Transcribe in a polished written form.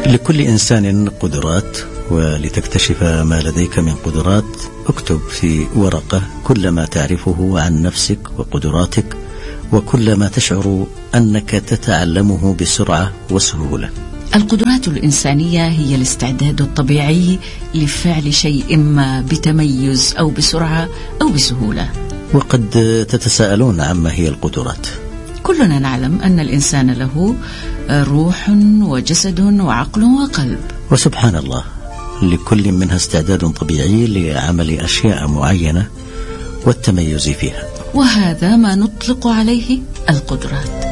لكل إنسان قدرات، ولتكتشف ما لديك من قدرات اكتب في ورقة كل ما تعرفه عن نفسك وقدراتك، وكل ما تشعر أنك تتعلمه بسرعة وسهولة. القدرات الإنسانية هي الاستعداد الطبيعي لفعل شيء إما بتميز أو بسرعة أو بسهولة. وقد تتساءلون عما هي القدرات. كلنا نعلم أن الإنسان له روح وجسد وعقل وقلب، وسبحان الله لكل منها استعداد طبيعي لعمل أشياء معينة والتميز فيها، وهذا ما نطلق عليه القدرات.